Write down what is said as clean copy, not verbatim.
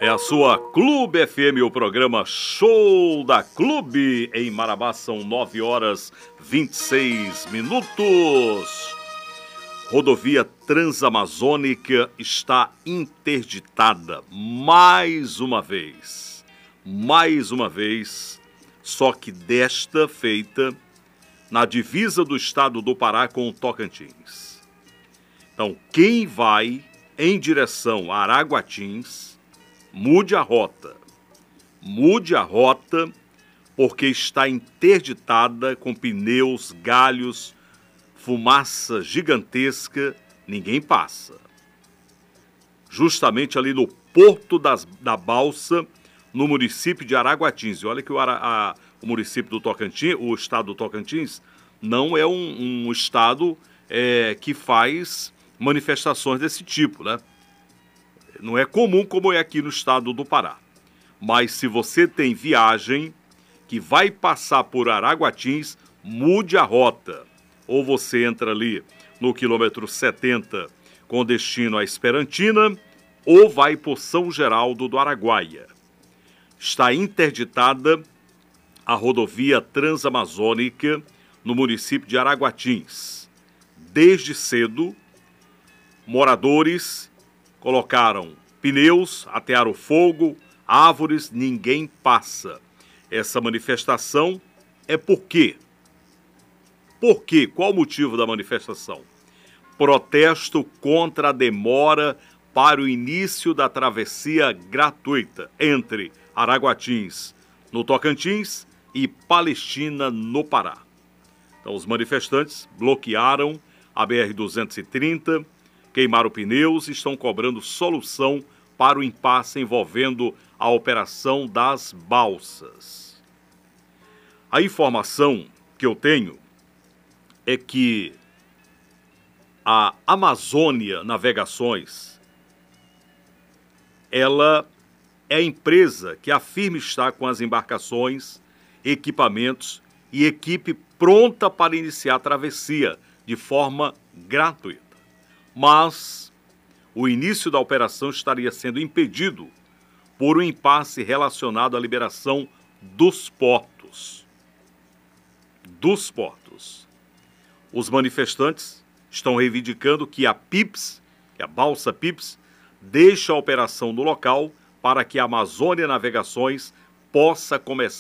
É a sua Clube FM, o programa Show da Clube. Em Marabá são 9h26. Rodovia Transamazônica está interditada mais uma vez. Só que desta feita na divisa do estado do Pará com o Tocantins. Então, quem vai em direção a Araguatins, mude a rota, porque está interditada com pneus, galhos, fumaça gigantesca, ninguém passa. Justamente ali no Porto da Balsa, no município de Araguatins. E olha que o município do Tocantins, o estado do Tocantins, não é um estado que faz manifestações desse tipo, né? Não é comum como é aqui no estado do Pará. Mas se você tem viagem que vai passar por Araguatins, mude a rota. Ou você entra ali no quilômetro 70 com destino à Esperantina, ou vai por São Geraldo do Araguaia. Está interditada a rodovia Transamazônica no município de Araguatins. Desde cedo, moradores colocaram pneus, atearam fogo, árvores, ninguém passa. Essa manifestação é por quê? Por quê? Qual o motivo da manifestação? Protesto contra a demora para o início da travessia gratuita entre Araguatins, no Tocantins, e Palestina, no Pará. Então, os manifestantes bloquearam a BR-230, queimaram pneus e estão cobrando solução para o impasse envolvendo a operação das balsas. A informação que eu tenho é que a Amazônia Navegações, ela é a empresa que afirma estar com as embarcações, equipamentos e equipe pronta para iniciar a travessia de forma gratuita. Mas o início da operação estaria sendo impedido por um impasse relacionado à liberação dos portos. Os manifestantes estão reivindicando que a PIPS, que a balsa PIPS, deixe a operação no local para que a Amazônia Navegações possa começar